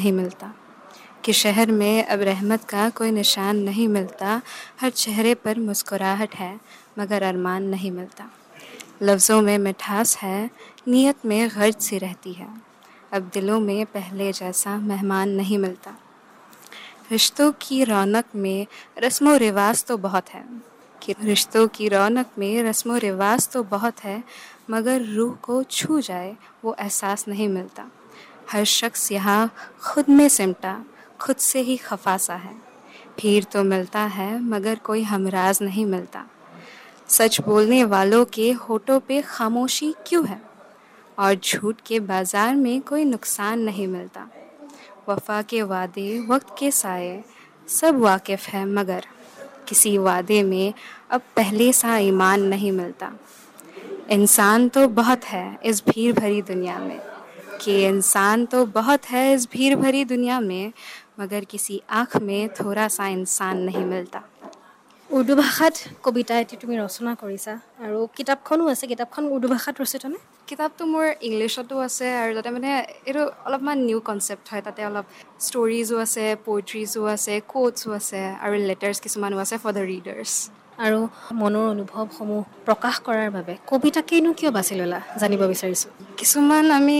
नहीं मिलता, कि शहर में अब रहमत का कोई निशान नहीं मिलता, हर चेहरे पर मुस्कुराहट है मगर अरमान नहीं मिलता। लफ्ज़ों में मिठास है, नीयत में गर्ज सी रहती है, अब दिलों में पहले जैसा मेहमान नहीं मिलता। रिश्तों की रौनक में रस्मो रिवाज तो बहुत है, कि रिश्तों की रौनक में रस्मो रिवाज तो बहुत है, मगर रूह को छू जाए वो एहसास नहीं मिलता। हर शख्स यहाँ खुद में सिमटा, खुद से ही खफा सा है, भीड़ तो मिलता है मगर कोई हमराज नहीं मिलता। सच बोलने वालों के होठों पे खामोशी क्यों है, और झूठ के बाजार में कोई नुकसान नहीं मिलता। वफा के वादे वक्त के साए सब वाकिफ़ है, मगर किसी वादे में अब पहले सा ईमान नहीं मिलता। इंसान तो बहुत है इस भीड़ भरी दुनिया में, कि इंसान तो बहुत है इस भीड़ भरी दुनिया में, मगर किसी आँख में थोड़ा सा इंसान नहीं मिलता। উৰ্দু ভাষাত কবিতা এটি তুমি ৰচনা কৰিছা আৰু কিতাপখনো আছে, কিতাপখন উৰ্দু ভাষাত ৰচিত নে? কিতাপটো মোৰ ইংলিছতো আছে আৰু তাতে মানে এইটো অলপমান নিউ কনচেপ্ট হয়, তাতে অলপ ষ্টৰিজো আছে, পয়েট্ৰিজো আছে, কোটছো আছে আৰু লেটাৰ্ছ কিছুমানো আছে ফৰ দ্য ৰিডাৰ্ছ। আৰু মনৰ অনুভৱসমূহ প্ৰকাশ কৰাৰ বাবে কবিতাকেইনো কিয় বাছি ল'লা জানিব বিচাৰিছোঁ। কিছুমান আমি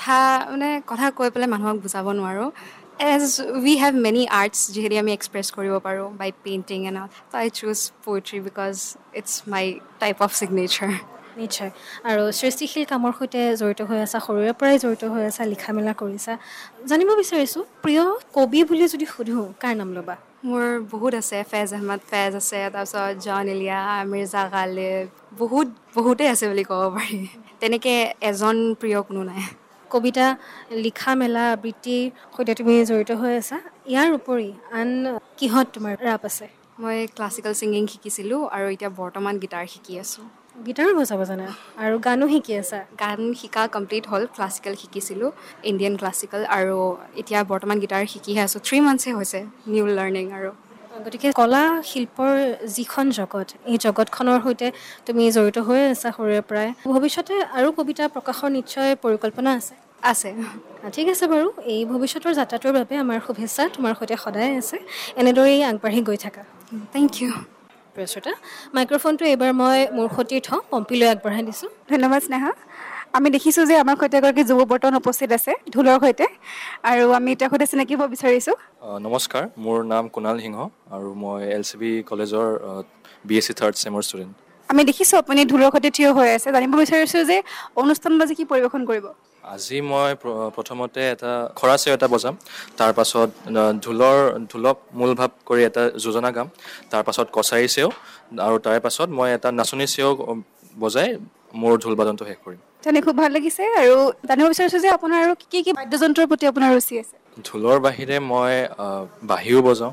কথা কৈ পেলাই মানুহক বুজাব নোৱাৰোঁ, as we have many arts যিহেতু আমি এক্সপ্ৰেছ কৰিব পাৰোঁ বাই painting and all, to' I choose poetry because it's my type of signature. নিশ্চয়। আৰু সৃষ্টিশীল কামৰ সৈতে জড়িত হৈ আছা, সৰুৰে পৰাই জড়িত হৈ আছা, লিখা মেলা কৰিছা। জানিব বিচাৰিছোঁ প্ৰিয় কবি বুলি যদি সুধোঁ কাৰ নাম ল'বা? মোৰ বহুত আছে, ফেজ আহমদ ফেজ আছে, তাৰপিছত জন ইলিয়া, মিৰ্জা গালিব, বহুতেই আছে বুলি ক'ব পাৰি। তেনেকৈ এজন প্ৰিয় কোনো নাই। কবিতা লিখা মেলা আবৃত্তিৰ সৈতে তুমি জড়িত হৈ আছা, ইয়াৰ উপৰি আন কিহত তোমাৰ ৰাপ আছে? মই ক্লাছিকেল ছিংগিং শিকিছিলোঁ আৰু এতিয়া বৰ্তমান গীটাৰ শিকি আছোঁ। গীটাৰো বজাব জানা আৰু গানো শিকি আছা? গান শিকা কমপ্লিট হ'ল, ক্লাছিকেল শিকিছিলোঁ, ইণ্ডিয়ান ক্লাছিকেল, আৰু এতিয়া বৰ্তমান গীটাৰ শিকিহে আছোঁ। 3 মান্থছহে হৈছে নিউ লাৰ্ণিং। আৰু গতিকে কলা শিল্পৰ যিখন জগত, এই জগতখনৰ সৈতে তুমি জড়িত হৈ আছা সৰুৰে পৰাই। ভৱিষ্যতে আৰু কবিতা প্ৰকাশৰ নিশ্চয় পৰিকল্পনা আছে? আছে। ঠিক আছে বাৰু, এই ভৱিষ্যতৰ যাত্ৰাটোৰ বাবে আমাৰ শুভেচ্ছা তোমাৰ সৈতে সদায় আছে, এনেদৰেই আগবাঢ়ি গৈ থাকা। Thank U. প্ৰিয় শ্ৰোতা, মাইক্ৰফোনটো এইবাৰ মই মোৰ সতীৰ্থ পম্পীলৈ আগবঢ়াই দিছোঁ। ধন্যবাদ স্নেহা। আমি দেখিছোঁ যে আমাৰ সৈতে এগৰাকী যুৱ বৰ্তমান উপস্থিত আছে ঢোলৰ সৈতে, আৰু আমি তেওঁৰ সৈতে চিনাকি হ'ব বিচাৰিছোঁ। নমস্কাৰ, মোৰ নাম কুণাল সিংহ আৰু মই LCB কলেজৰ BSc 3rd চেমৰ ষ্টুডেণ্ট। আমি দেখিছোঁ আপুনি ঢোলৰ সৈতে থিয় হৈ আছে, জানিব বিচাৰিছোঁ যে অনুষ্ঠানত আজি কি পৰিৱেশন কৰিব? আজি মই প্ৰথমতে এটা খৰাচেও এটা বজাম, তাৰপাছত ঢোলক মূল ভাৱ কৰি এটা যোজনা গাম, তাৰপাছত কছাৰী চেও, আৰু তাৰে পাছত মই এটা নাচনী চেও বজাই মোৰ ঢোল বাদনটো শেষ কৰিম। জানি খুব ভাল লাগিছে। আৰু জানিব বিচাৰিছোঁ যে আপোনাৰ আৰু কি কি বাদ্যযন্ত্ৰৰ প্ৰতি আপোনাৰ ৰুচি আছে? ঢোলৰ বাহিৰে মই বাঁহীও বজাওঁ,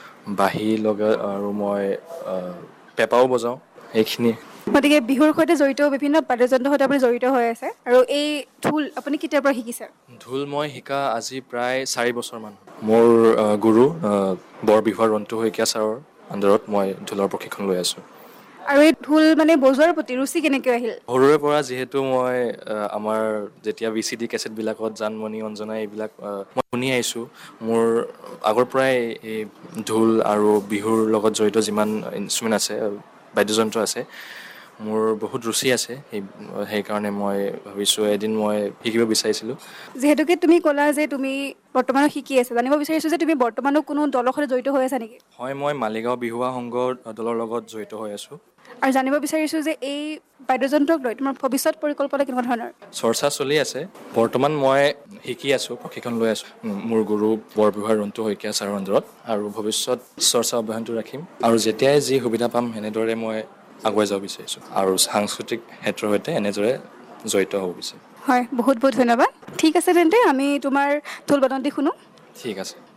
আৰু মই পেঁপাও বজাওঁ, এইখিনি। গতিকে বিহুৰ সৈতে জড়িত বিভিন্ন বাদ্যযন্ত্ৰৰ সৈতে আপুনি জড়িত হৈ আছে, আৰু এই ঢোল আপুনি কেতিয়াৰ পৰা শিকিছে? ঢোল মই শিকা আজি প্ৰায় 4 বছৰমান। মোৰ গুৰু বৰবিহুৱা ৰন্তু শইকীয়া ছাৰৰ আণ্ডাৰত মই ঢোলৰ প্ৰশিক্ষণ লৈ আছোঁ। আৰু এই ঢোল বজোৱাৰ প্ৰতি ৰুচি কেনেকৈ আহিল? সৰুৰে পৰা যিহেতু মই আমাৰ যেতিয়া VCD কেছেটবিলাকত জানমণি অঞ্জনা এইবিলাক মই শুনি আহিছোঁ, মোৰ আগৰ পৰাই এই ঢোল আৰু বিহুৰ লগত জড়িত যিমান ইনষ্ট্ৰুমেণ্ট আছে, বাদ্যযন্ত্ৰ আছে, মোৰ বহুত ৰুচি আছে। সেইকাৰণে মই ভাবিছোঁ এদিন মই শিকিব বিচাৰিছিলোঁ। যিহেতুকে তুমি ক'লা যে তুমি বৰ্তমানো শিকি আছা, জানিব বিচাৰিছোঁ যে তুমি বৰ্তমানো কোনো দলৰ সৈতে জড়িত হৈ আছা নেকি? হয়, মই মালিগাঁও বিহুৱা সংঘৰ দলৰ লগত জড়িত হৈ আছোঁ। আৰু জানিব বিচাৰিছোঁ যে এই বাদ্যযন্ত্ৰক লৈ তোমাৰ ভৱিষ্যত পৰিকল্পনা কেনেকুৱা ধৰণৰ? চৰ্চা চলি আছে। বৰ্তমান মই শিকি আছোঁ, প্ৰশিক্ষণ লৈ আছোঁ মোৰ গুৰু বৰবিহুৱা ৰন্তু শইকীয়া ছাৰৰ আণ্ডাৰত, আৰু ভৱিষ্যত চৰ্চা অব্যাহত ৰাখিম, আৰু যেতিয়াই যি সুবিধা পাম সেনেদৰে মই আগুৱাই যাব বিচাৰিছোঁ, আৰু সাংস্কৃতিক ক্ষেত্ৰৰ সৈতে এনেদৰে জড়িত হ'ব বিচাৰিম। হয়, বহুত বহুত ধন্যবাদ। ঠিক আছে তেন্তে আমি তোমাৰ ঢোল বাদনটি শুনো। ঠিক আছে।